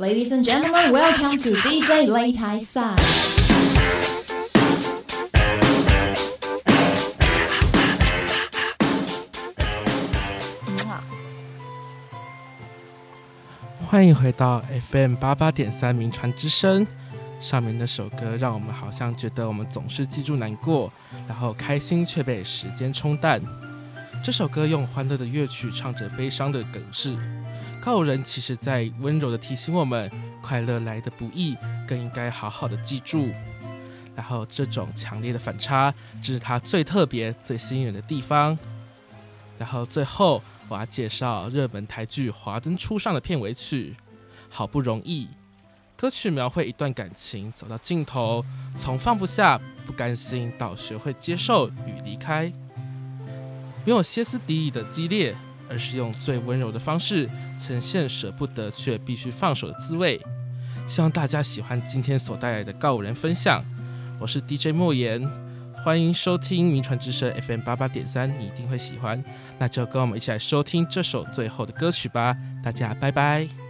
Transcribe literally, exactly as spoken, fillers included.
Ladies and gentlemen, welcome to D J 擂台赛。 欢迎回到 F M 八八点三名传之声。上面那首歌让我们好像觉得我们总是记住难过，然后开心却被时间冲淡。这首歌用欢乐的乐曲唱着悲伤的梗式，告五人其实在温柔的提醒我们，快乐来得不易，更应该好好的记住。然后这种强烈的反差，这是它最特别、最吸引人的地方。然后最后我要介绍热门台剧《华灯初上》的片尾曲《好不容易》。歌曲描绘一段感情走到尽头，从放不下、不甘心到学会接受与离开，没有歇斯底里的激烈，而是用最温柔的方式呈现舍不得却必须放手的滋味。希望大家喜欢今天所带来的告五人分享。我是 D J 莫言，欢迎收听名传之声 F M 八八点三，你一定会喜欢。那就跟我们一起来收听这首最后的歌曲吧，大家拜拜。